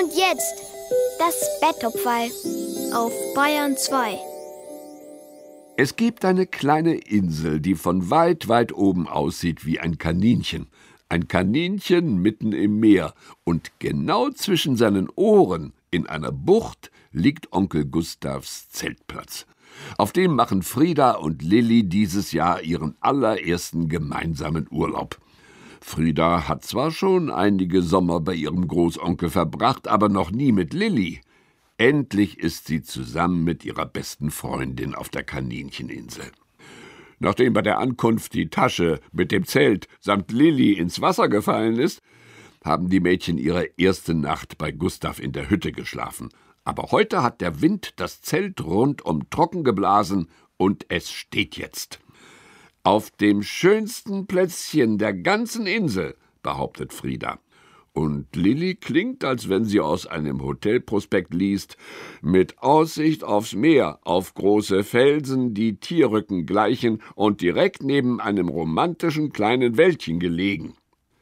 Und jetzt das Betthupferl auf Bayern 2. Es gibt eine kleine Insel, die von weit, weit oben aussieht wie ein Kaninchen. Ein Kaninchen mitten im Meer. Und genau zwischen seinen Ohren, in einer Bucht, liegt Onkel Gustavs Zeltplatz. Auf dem machen Frieda und Lilli dieses Jahr ihren allerersten gemeinsamen Urlaub. Frieda hat zwar schon einige Sommer bei ihrem Großonkel verbracht, aber noch nie mit Lilli. Endlich ist sie zusammen mit ihrer besten Freundin auf der Kanincheninsel. Nachdem bei der Ankunft die Tasche mit dem Zelt samt Lilli ins Wasser gefallen ist, haben die Mädchen ihre erste Nacht bei Gustav in der Hütte geschlafen. Aber heute hat der Wind das Zelt rundum trocken geblasen und es steht jetzt. Auf dem schönsten Plätzchen der ganzen Insel, behauptet Frieda. Und Lilli klingt, als wenn sie aus einem Hotelprospekt liest, mit Aussicht aufs Meer, auf große Felsen, die Tierrücken gleichen und direkt neben einem romantischen kleinen Wäldchen gelegen.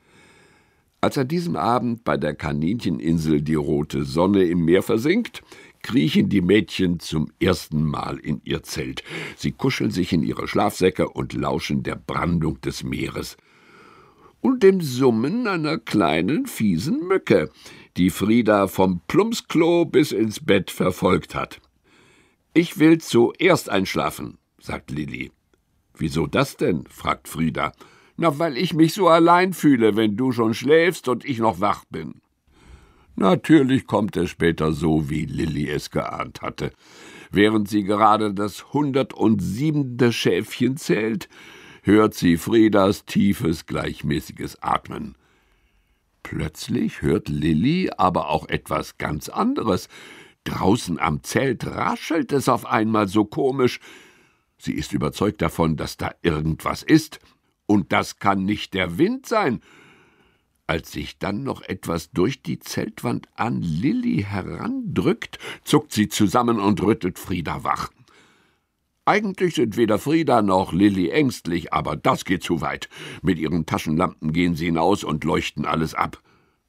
Als an diesem Abend bei der Kanincheninsel die rote Sonne im Meer versinkt, kriechen die Mädchen zum ersten Mal in ihr Zelt. Sie kuscheln sich in ihre Schlafsäcke und lauschen der Brandung des Meeres und dem Summen einer kleinen, fiesen Mücke, die Frieda vom Plumpsklo bis ins Bett verfolgt hat. »Ich will zuerst einschlafen«, sagt Lilli. »Wieso das denn?« fragt Frieda. »Na, weil ich mich so allein fühle, wenn du schon schläfst und ich noch wach bin.« Natürlich kommt es später so, wie Lilli es geahnt hatte. Während sie gerade das 107. Schäfchen zählt, hört sie Friedas tiefes, gleichmäßiges Atmen. Plötzlich hört Lilli aber auch etwas ganz anderes. Draußen am Zelt raschelt es auf einmal so komisch. Sie ist überzeugt davon, dass da irgendwas ist. Und das kann nicht der Wind sein. Als sich dann noch etwas durch die Zeltwand an Lilli herandrückt, zuckt sie zusammen und rüttelt Frieda wach. Eigentlich sind weder Frieda noch Lilli ängstlich, aber das geht zu weit. Mit ihren Taschenlampen gehen sie hinaus und leuchten alles ab.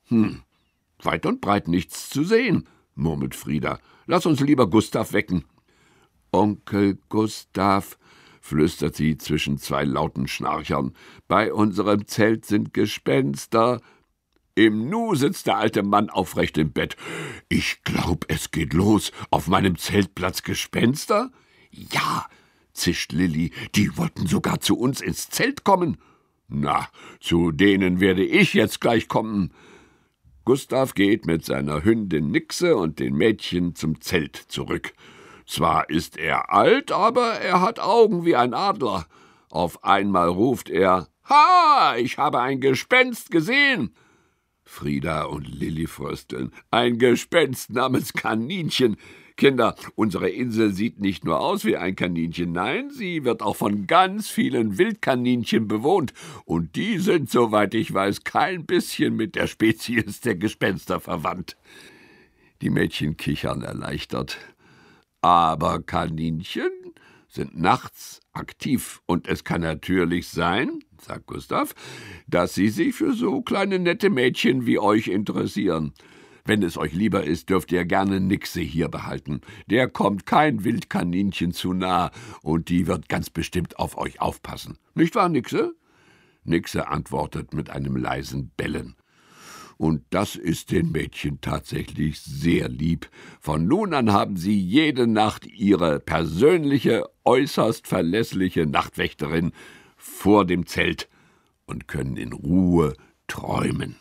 Weit und breit nichts zu sehen, murmelt Frieda. Lass uns lieber Gustav wecken. Onkel Gustav, flüstert sie zwischen zwei lauten Schnarchern. Bei unserem Zelt sind Gespenster. Im Nu sitzt der alte Mann aufrecht im Bett. Ich glaub, es geht los. Auf meinem Zeltplatz Gespenster? Ja, zischt Lilli, die wollten sogar zu uns ins Zelt kommen. Na, zu denen werde ich jetzt gleich kommen. Gustav geht mit seiner Hündin Nixe und den Mädchen zum Zelt zurück. Zwar ist er alt, aber er hat Augen wie ein Adler. Auf einmal ruft er, »Ha, ich habe ein Gespenst gesehen!« Frieda und Lilli frösteln. Ein Gespenst namens Kaninchen. Kinder, unsere Insel sieht nicht nur aus wie ein Kaninchen, nein, sie wird auch von ganz vielen Wildkaninchen bewohnt. Und die sind, soweit ich weiß, kein bisschen mit der Spezies der Gespenster verwandt. Die Mädchen kichern erleichtert. Aber Kaninchen sind nachts aktiv und es kann natürlich sein, sagt Gustav, dass sie sich für so kleine nette Mädchen wie euch interessieren. Wenn es euch lieber ist, dürft ihr gerne Nixe hier behalten. Der kommt kein Wildkaninchen zu nah und die wird ganz bestimmt auf euch aufpassen. Nicht wahr, Nixe? Nixe antwortet mit einem leisen Bellen. Und das ist den Mädchen tatsächlich sehr lieb. Von nun an haben sie jede Nacht ihre persönliche, äußerst verlässliche Nachtwächterin vor dem Zelt und können in Ruhe träumen.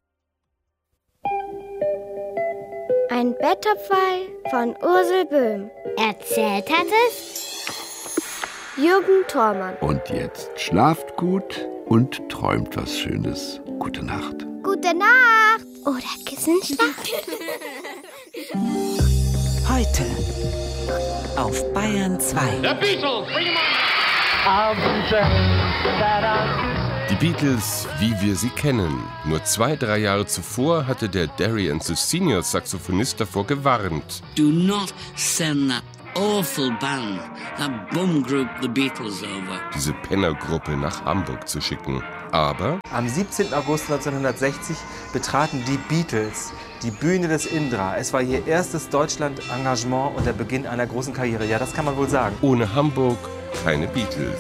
Ein Betthupferl von Ursel Böhm. Erzählt hat es Jürgen Thormann. Und jetzt schlaft gut und träumt was Schönes. Gute Nacht. Gute Nacht. Oder Kissenschlacht. Heute auf Bayern 2. The Beatles, bring 'em on! Die Beatles, wie wir sie kennen. Nur 2-3 Jahre zuvor hatte der Derry & the Senior Saxophonist davor gewarnt. Do not send that awful band, that bum group, the Beatles, over. Diese Pennergruppe nach Hamburg zu schicken. Aber am 17. August 1960 betraten die Beatles die Bühne des Indra. Es war ihr erstes Deutschland-Engagement und der Beginn einer großen Karriere. Ja, das kann man wohl sagen. ohne Hamburg keine Beatles.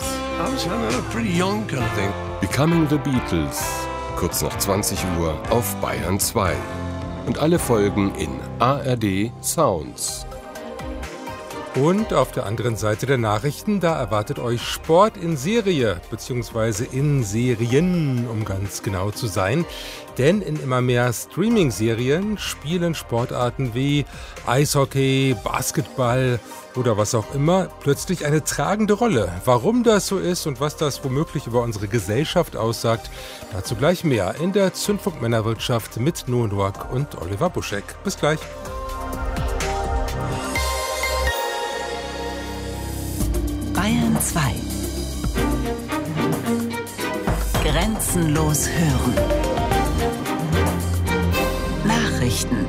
Becoming the Beatles. Kurz nach 20 Uhr auf Bayern 2. Und alle Folgen in ARD Sounds. Und auf der anderen Seite der Nachrichten, da erwartet euch Sport in Serie, beziehungsweise in Serien, um ganz genau zu sein. Denn in immer mehr Streaming-Serien spielen Sportarten wie Eishockey, Basketball oder was auch immer plötzlich eine tragende Rolle. Warum das so ist und was das womöglich über unsere Gesellschaft aussagt, dazu gleich mehr in der Zündfunk Männerwirtschaft mit Noah Noack und Oliver Buschek. Bis gleich. Bayern 2. Grenzenlos hören. Nachrichten.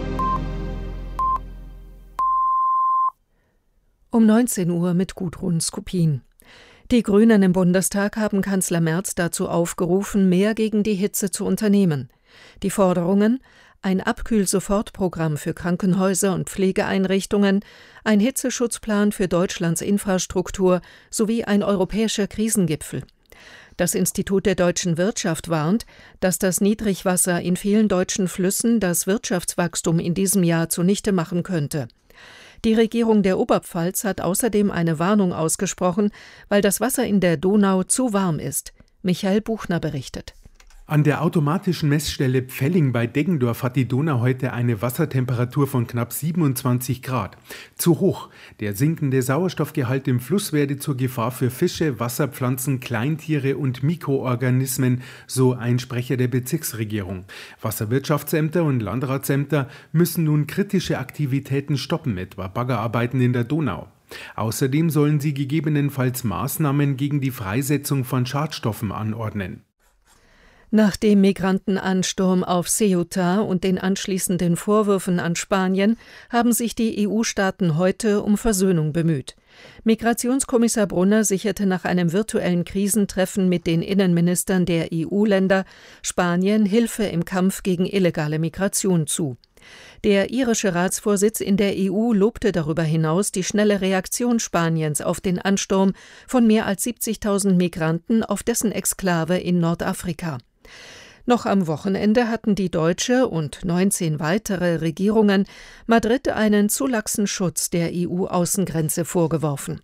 Um 19 Uhr mit Gudrun Skupin. Die Grünen im Bundestag haben Kanzler Merz dazu aufgerufen, mehr gegen die Hitze zu unternehmen. Die Forderungen: ein Abkühl-Sofortprogramm für Krankenhäuser und Pflegeeinrichtungen, ein Hitzeschutzplan für Deutschlands Infrastruktur sowie ein europäischer Krisengipfel. Das Institut der deutschen Wirtschaft warnt, dass das Niedrigwasser in vielen deutschen Flüssen das Wirtschaftswachstum in diesem Jahr zunichte machen könnte. Die Regierung der Oberpfalz hat außerdem eine Warnung ausgesprochen, weil das Wasser in der Donau zu warm ist. Michael Buchner berichtet. An der automatischen Messstelle Pfelling bei Deggendorf hat die Donau heute eine Wassertemperatur von knapp 27 Grad. Zu hoch. Der sinkende Sauerstoffgehalt im Fluss werde zur Gefahr für Fische, Wasserpflanzen, Kleintiere und Mikroorganismen, so ein Sprecher der Bezirksregierung. Wasserwirtschaftsämter und Landratsämter müssen nun kritische Aktivitäten stoppen, etwa Baggerarbeiten in der Donau. Außerdem sollen sie gegebenenfalls Maßnahmen gegen die Freisetzung von Schadstoffen anordnen. Nach dem Migrantenansturm auf Ceuta und den anschließenden Vorwürfen an Spanien haben sich die EU-Staaten heute um Versöhnung bemüht. Migrationskommissar Brunner sicherte nach einem virtuellen Krisentreffen mit den Innenministern der EU-Länder Spanien Hilfe im Kampf gegen illegale Migration zu. Der irische Ratsvorsitz in der EU lobte darüber hinaus die schnelle Reaktion Spaniens auf den Ansturm von mehr als 70.000 Migranten auf dessen Exklave in Nordafrika. Noch am Wochenende hatten die deutsche und 19 weitere Regierungen Madrid einen zu laxen Schutz der EU-Außengrenze vorgeworfen.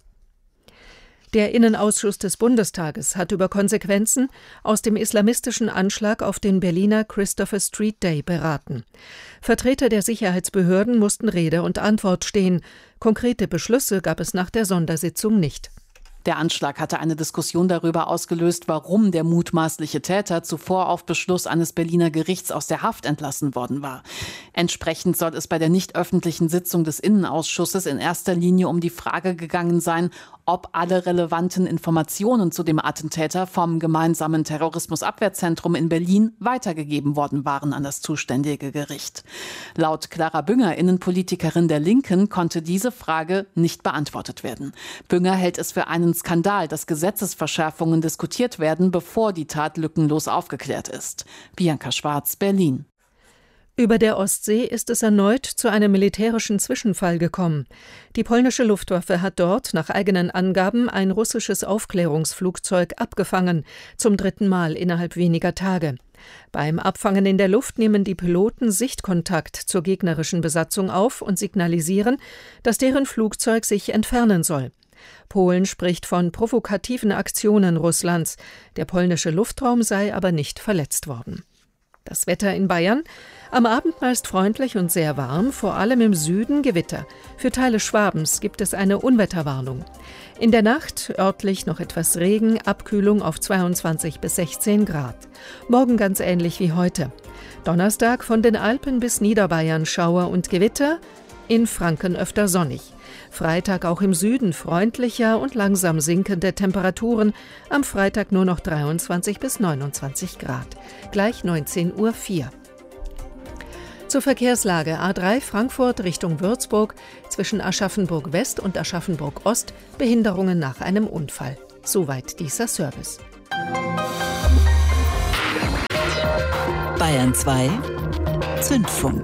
Der Innenausschuss des Bundestages hat über Konsequenzen aus dem islamistischen Anschlag auf den Berliner Christopher Street Day beraten. Vertreter der Sicherheitsbehörden mussten Rede und Antwort stehen. Konkrete Beschlüsse gab es nach der Sondersitzung nicht. Der Anschlag hatte eine Diskussion darüber ausgelöst, warum der mutmaßliche Täter zuvor auf Beschluss eines Berliner Gerichts aus der Haft entlassen worden war. Entsprechend soll es bei der nicht öffentlichen Sitzung des Innenausschusses in erster Linie um die Frage gegangen sein, ob alle relevanten Informationen zu dem Attentäter vom gemeinsamen Terrorismusabwehrzentrum in Berlin weitergegeben worden waren an das zuständige Gericht. Laut Clara Bünger, Innenpolitikerin der Linken, konnte diese Frage nicht beantwortet werden. Bünger hält es für einen Skandal, dass Gesetzesverschärfungen diskutiert werden, bevor die Tat lückenlos aufgeklärt ist. Bianca Schwarz, Berlin. Über der Ostsee ist es erneut zu einem militärischen Zwischenfall gekommen. Die polnische Luftwaffe hat dort nach eigenen Angaben ein russisches Aufklärungsflugzeug abgefangen, zum 3. Mal innerhalb weniger Tage. Beim Abfangen in der Luft nehmen die Piloten Sichtkontakt zur gegnerischen Besatzung auf und signalisieren, dass deren Flugzeug sich entfernen soll. Polen spricht von provokativen Aktionen Russlands. Der polnische Luftraum sei aber nicht verletzt worden. Das Wetter in Bayern: am Abend meist freundlich und sehr warm, vor allem im Süden Gewitter. Für Teile Schwabens gibt es eine Unwetterwarnung. In der Nacht örtlich noch etwas Regen, Abkühlung auf 22 bis 16 Grad. Morgen ganz ähnlich wie heute. Donnerstag von den Alpen bis Niederbayern Schauer und Gewitter, in Franken öfter sonnig. Freitag auch im Süden freundlicher und langsam sinkende Temperaturen. Am Freitag nur noch 23 bis 29 Grad. Gleich 19:04 Uhr. Zur Verkehrslage: A3 Frankfurt Richtung Würzburg, zwischen Aschaffenburg West und Aschaffenburg Ost, Behinderungen nach einem Unfall. Soweit dieser Service. Bayern 2 Zündfunk.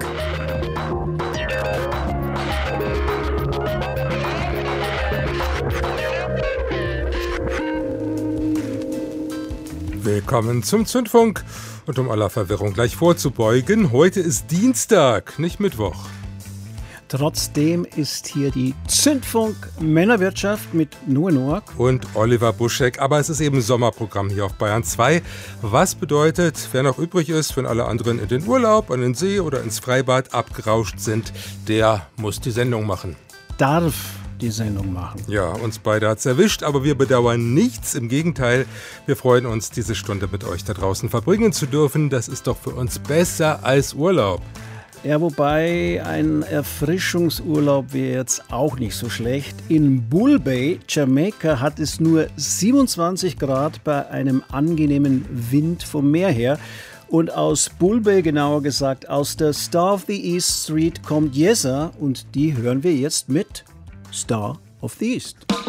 Willkommen zum Zündfunk. Und um aller Verwirrung gleich vorzubeugen, heute ist Dienstag, nicht Mittwoch. Trotzdem ist hier die Zündfunk Männerwirtschaft mit Noah Noack und Oliver Buschek. Aber es ist eben Sommerprogramm hier auf Bayern 2. Was bedeutet, wer noch übrig ist, wenn alle anderen in den Urlaub, an den See oder ins Freibad abgerauscht sind, der muss die Sendung machen. Darf die Sendung machen. Ja, uns beide hat's erwischt, aber wir bedauern nichts. Im Gegenteil, wir freuen uns, diese Stunde mit euch da draußen verbringen zu dürfen. Das ist doch für uns besser als Urlaub. Ja, wobei ein Erfrischungsurlaub wäre jetzt auch nicht so schlecht. In Bull Bay, Jamaika, hat es nur 27 Grad bei einem angenehmen Wind vom Meer her. Und aus Bull Bay, genauer gesagt aus der Star of the East Street, kommt Yeza und die hören wir jetzt mit Star of the East.